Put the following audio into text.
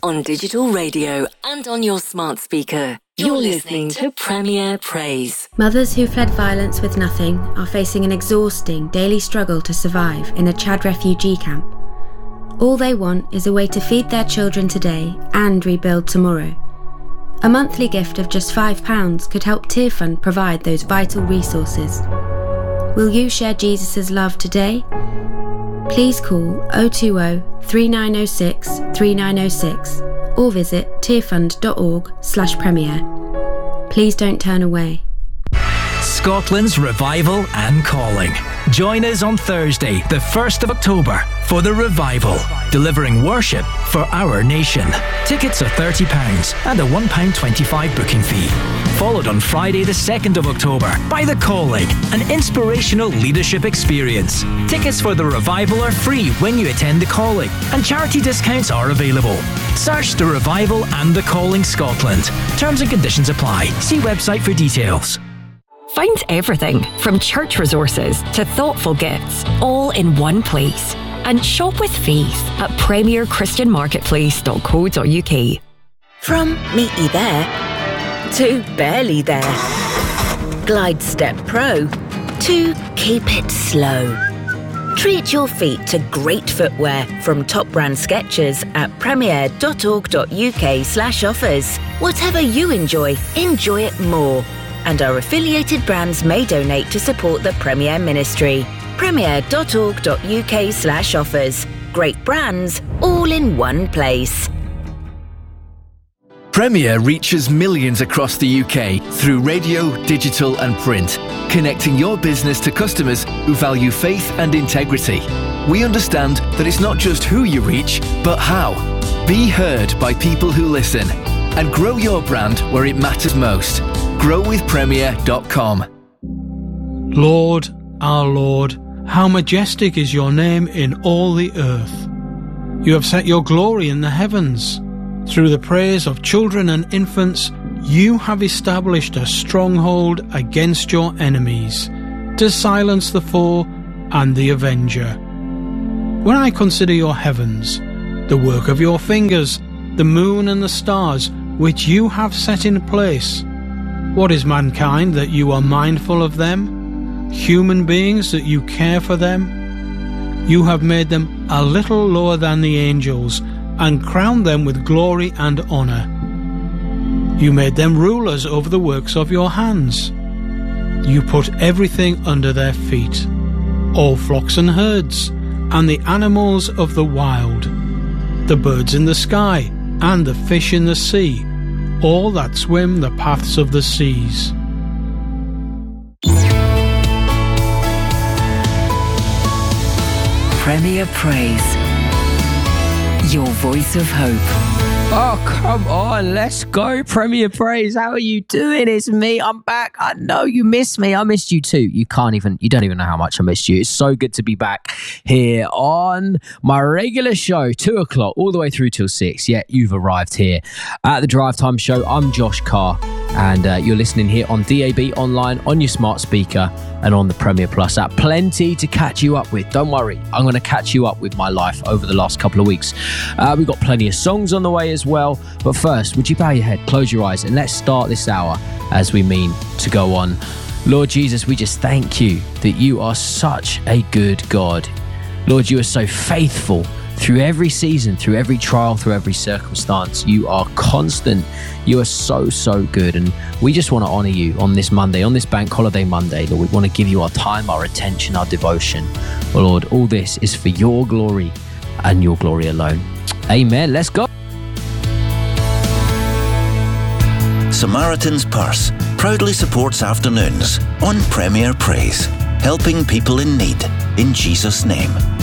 on digital radio and on your smart speaker. You're listening to Premier Praise. Mothers who fled violence with nothing are facing an exhausting daily struggle to survive in a Chad refugee camp. All they want is a way to feed their children today and rebuild tomorrow. A monthly gift of just £5 could help Tearfund provide those vital resources. Will you share Jesus' love today? Please call 020 3906 3906 or visit tearfund.org/premier. Please don't turn away. Scotland's Revival and Calling. Join us on Thursday, the 1st of October, for the Revival, delivering worship for our nation. Tickets are £30 and a £1.25 booking fee. Followed on Friday, the 2nd of October, by The Calling, an inspirational leadership experience. Tickets for the Revival are free when you attend The Calling, and charity discounts are available. Search The Revival and The Calling Scotland. Terms and conditions apply. See website for details. Find everything from church resources to thoughtful gifts all in one place. And shop with faith at premierchristianmarketplace.co.uk. From meaty there to barely there. Glide Step Pro to keep it slow. Treat your feet to great footwear from top brand Skechers at premier.org.uk/offers. Whatever you enjoy it more. And our affiliated brands may donate to support the Premier Ministry. premier.org.uk/offers. Great brands, all in one place. Premier reaches millions across the UK through radio, digital and print, connecting your business to customers who value faith and integrity. We understand that it's not just who you reach, but how. Be heard by people who listen and grow your brand where it matters most. growwithpremier.com. Lord, our Lord, how majestic is your name in all the earth. You have set your glory in the heavens. Through the praise of children and infants, you have established a stronghold against your enemies, to silence the foe and the avenger. When I consider your heavens, the work of your fingers, the moon and the stars, which you have set in place, what is mankind that you are mindful of them? Human beings that you care for them? You have made them a little lower than the angels and crowned them with glory and honour. You made them rulers over the works of your hands. You put everything under their feet, all flocks and herds, and the animals of the wild, the birds in the sky, and the fish in the sea, all that swim the paths of the seas. Premier Praise. Your voice of hope. Oh, come on. Let's go, Premier Praise. How are you doing? It's me. I'm back. I know you missed me. I missed you too. You don't even know how much I missed you. It's so good to be back here on my regular show, 2 o'clock, all the way through till 6. Yeah, you've arrived here at the Drive Time Show. I'm Josh Carr, and you're listening here on DAB online, on your smart speaker, and on the Premier Plus app. Plenty to catch you up with. Don't worry, I'm going to catch you up with my life over the last couple of weeks. We've got plenty of songs on the way as well. But first, would you bow your head, close your eyes, and let's start this hour as we mean to go on. Lord Jesus, we just thank you that you are such a good God. Lord, you are so faithful through every season, through every trial, through every circumstance. You are constant. You are so, so good. And we just want to honour you on this Monday, on this Bank Holiday Monday. Lord, we want to give you our time, our attention, our devotion. Oh, Lord, all this is for your glory and your glory alone. Amen. Let's go. Samaritan's Purse proudly supports afternoons on Premier Praise, helping people in need in Jesus' name.